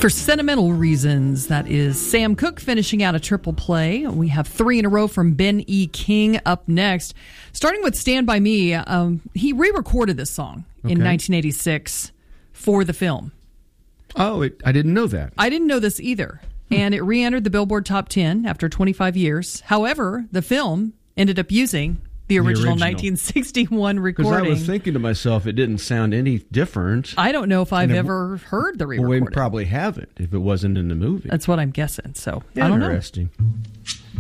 For Sentimental Reasons, that is Sam Cooke finishing out a triple play. We have 3 in a row from Ben E. King up next. Starting with Stand By Me, he re-recorded this song in 1986 for the film. Oh, I didn't know that. I didn't know this either. And it re-entered the Billboard Top 10 after 25 years. However, the film ended up using the original 1961 recording. Because I was thinking to myself, it didn't sound any different. I don't know if I've ever heard the re-recording. Well, we probably haven't if it wasn't in the movie. That's what I'm guessing. So I don't know. Interesting.